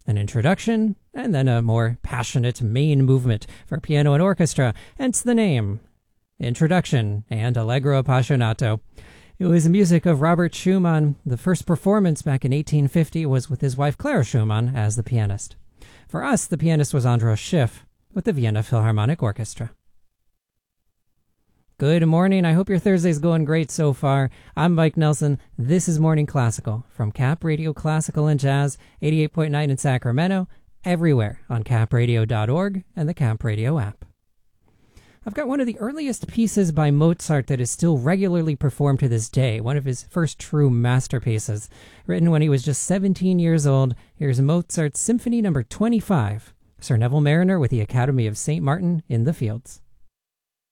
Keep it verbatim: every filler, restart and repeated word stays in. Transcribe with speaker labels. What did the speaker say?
Speaker 1: an introduction, and then a more passionate main movement for piano and orchestra, hence the name, Introduction and Allegro Appassionato. It was music of Robert Schumann. The first performance back in eighteen fifty was with his wife Clara Schumann as the pianist. For us, the pianist was Andras Schiff with the Vienna Philharmonic Orchestra. Good morning. I hope your Thursday's going great so far. I'm Mike Nelson. This is Morning Classical from Cap Radio Classical and Jazz, eighty-eight point nine in Sacramento, everywhere on cap radio dot org and the Cap Radio app. I've got one of the earliest pieces by Mozart that is still regularly performed to this day, one of his first true masterpieces. Written when he was just seventeen years old, here's Mozart's Symphony number twenty-five, Sir Neville Marriner with the Academy of Saint Martin in the Fields.